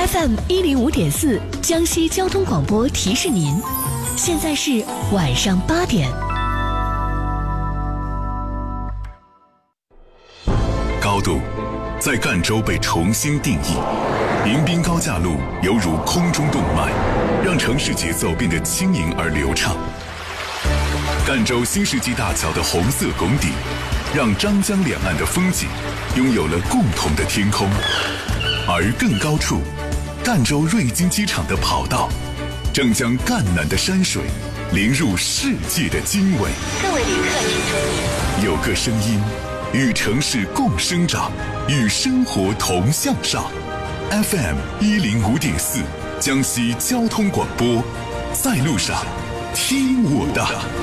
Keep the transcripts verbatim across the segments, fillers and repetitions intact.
F M 一零五点四江西交通广播提示您，现在是晚上八点。 高度在赣州被重新定义，迎宾高架路犹如空中动脉，让城市节奏变得轻盈而流畅。赣州新世纪大桥的红色拱顶，让张江两岸的风景拥有了共同的天空。而更高处，赣州瑞金机场的跑道正将赣南的山水淋入世界的经纬。 各位旅客请注意， 有个声音与城市共生长，与生活同向上。 F M 一零五点四江西交通广播，在路上听我的。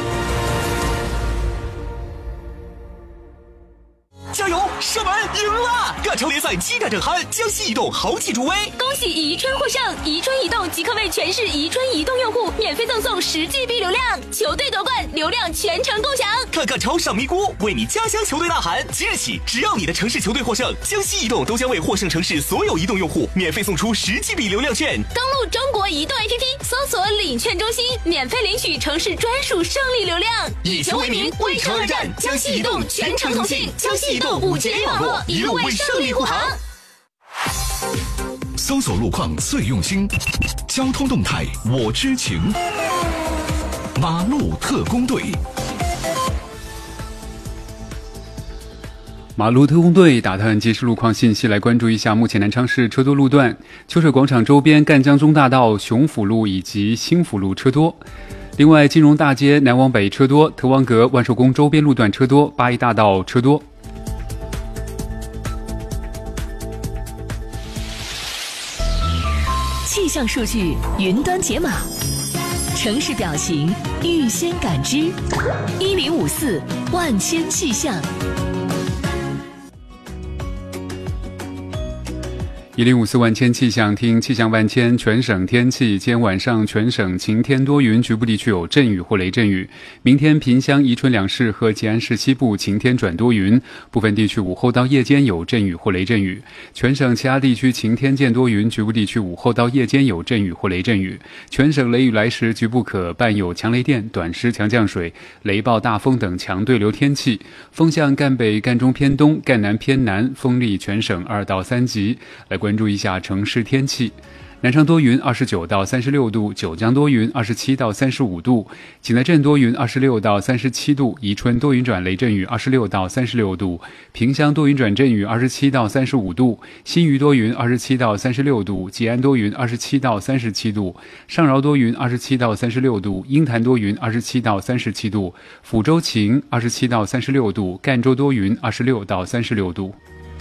加油！射门赢了！赣州联赛激战正酣，江西移动豪气助威， 恭喜宜春获胜！宜春移动即刻为全市宜春移动用户免费赠送十 G B 流量，球队夺冠，流量全程共享。 看赣超上咪咕，为你家乡球队呐喊！即日起，只要你的城市球队获胜，江西移动都将为获胜城市所有移动用户免费送出十 G B 流量券。 登录中国移动 A P P， 搜索领券中心，免费领取城市专属胜利流量。 以球为名，为城而战，江西移动全程同信，江西移动五 G A 网络，一路为胜利护航。 搜索路况最用心，交通动态我知情。马路特工队， 马路特工队打探即时路况信息，来关注一下目前南昌市车多路段：秋水广场周边赣江中大道、雄府路以及兴福路车多。另外，金融大街南往北车多，特汪阁、万寿宫周边路段车多，八一大道车多。 气象数据云端解码，城市表情预先感知，一零五四万千气象。 一零五四万千气象，听气象万千。全省天气，今天晚上全省晴天多云，局部地区有阵雨或雷阵雨。明天萍乡、宜春两市和吉安市西部晴天转多云，部分地区午后到夜间有阵雨或雷阵雨。全省其他地区晴天见多云，局部地区午后到夜间有阵雨或雷阵雨。全省雷雨来时，局部可伴有强雷电、短时强降水、雷暴、大风等强对流天气。风向赣北、赣中偏东、赣南偏南，风力全省二到三级。来关注一下城市天气。南昌多云，二十九到三十六度；九江多云，二十七到三十五度；济南镇多云，二十六到三十七度；宜春多云转雷阵雨，二十六到三十六度；萍乡多云转阵雨，二十七到三十五度；新余多云，二十七到三十六度；吉安多云，二十七到三十七度；上饶多云，二十七到三十六度；鹰潭多云，二十七到三十七度；抚州晴，二十七到三十六度；赣州多云，二十六到三十六度。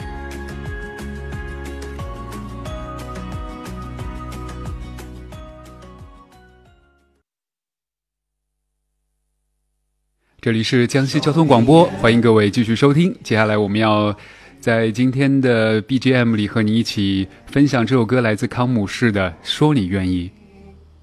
这里是江西交通广播，欢迎各位继续收听。接下来我们要在今天的 B G M 里和你一起分享这首歌，来自康姆士的《说你愿意》。